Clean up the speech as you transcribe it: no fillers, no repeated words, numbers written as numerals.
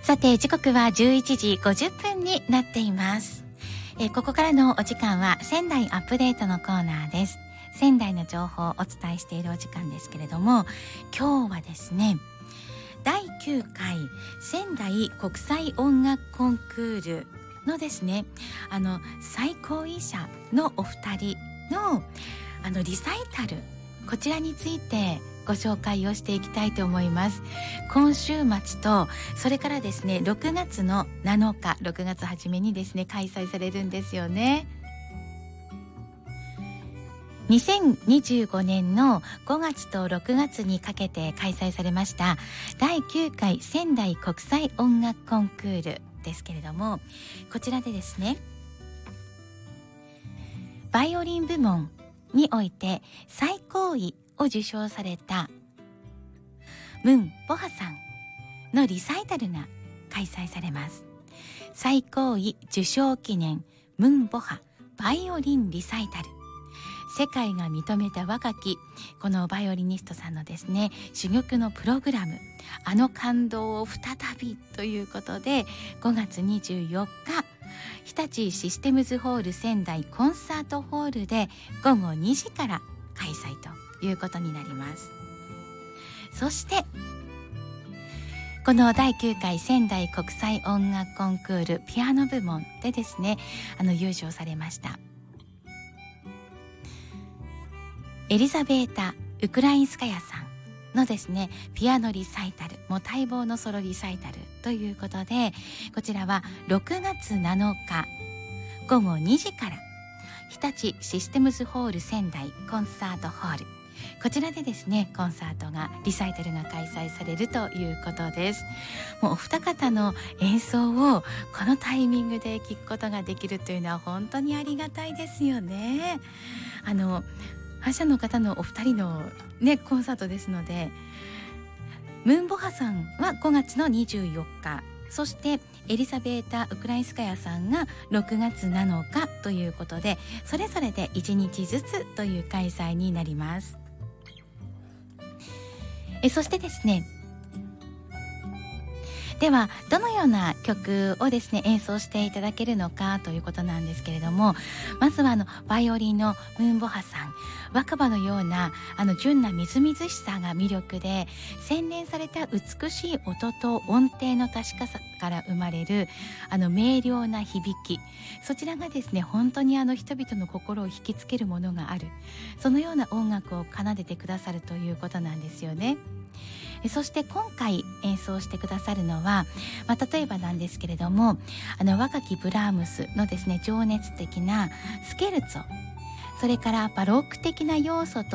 さて時刻は11時50分になっています。ここからのお時間は仙台アップデートのコーナーです。仙台の情報をお伝えしているお時間ですけれども、今日はですね、第9回仙台国際音楽コンクールのですね、最高位者のお二人のリサイタル、こちらについてご紹介をしていきたいと思います。今週末とそれからですね6月の7日6月初めにですね開催されるんですよね。2025年の5月と6月にかけて開催されました第9回仙台国際音楽コンクールですけれども、こちらでですねバイオリン部門において最高位を受賞されたムン・ボハさんのリサイタルが開催されます。最高位受賞記念ムン・ボハバイオリンリサイタル、世界が認めた若きこのバイオリニストさんのですね珠玉のプログラム、感動を再びということで5月24日日立システムズホール仙台コンサートホールで午後2時から開催ということになります。そしてこの第9回仙台国際音楽コンクールピアノ部門でですね優勝されましたエリザベータ・ウクラインスカヤさんのですねピアノリサイタル、もう待望のソロリサイタルということで、こちらは6月7日午後2時から日立システムズホール仙台コンサートホール、こちらでですねコンサートがリサイタルが開催されるということです。もうお二方の演奏をこのタイミングで聴くことができるというのは本当にありがたいですよね。覇者の方のお二人のねコンサートですので、ムンボハさんは5月の24日、そしてエリザベータ・ウクラインスカヤさんが6月7日ということで、それぞれで1日ずつという開催になります。そしてですね、ではどのような曲をですね演奏していただけるのかということなんですけれども、まずはバイオリンのムンボハさん、若葉のような純なみずみずしさが魅力で、洗練された美しい音と音程の確かさから生まれる明瞭な響き、そちらがですね本当に人々の心を引きつけるものがある、そのような音楽を奏でてくださるということなんですよね。そして今回演奏してくださるのは、例えばなんですけれども若きブラームスのですね情熱的なスケルツォ、それからバロック的な要素と